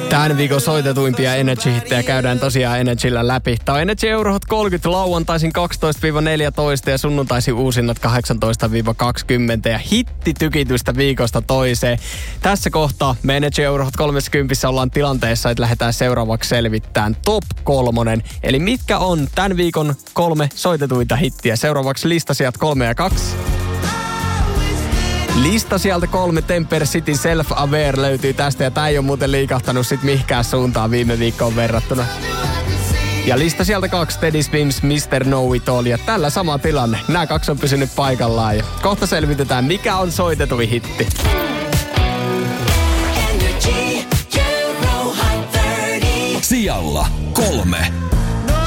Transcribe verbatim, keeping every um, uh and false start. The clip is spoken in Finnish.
Tämän viikon soitetuimpia Energy-hittejä käydään tosiaan Energyllä läpi. Tämä on Energy Eurohot kolmekymmentä lauantaisin kaksitoista neljätoista ja sunnuntaisin uusinnat kahdeksantoista kaksikymmentä ja hittitykitystä viikosta toiseen. Tässä kohtaa me Energy Eurohot kolmekymmentä ollaan tilanteessa, että lähdetään seuraavaksi selvittämään top kolmonen. Eli mitkä on tämän viikon kolme soitetuinta hittiä. Seuraavaksi lista sieltä kolme ja kaksi. Lista sieltä kolme, Temper City Self Aware löytyy tästä ja tää ei ole muuten liikahtanut sit mihinkään suuntaan viime viikkoon verrattuna. Ja lista sieltä kaksi, Teddy Swims mister Know It All ja tällä sama tilanne. Nämä kaksi on pysynyt paikallaan ja kohta selvitetään mikä on soitetuin hitti. Sijalla kolme.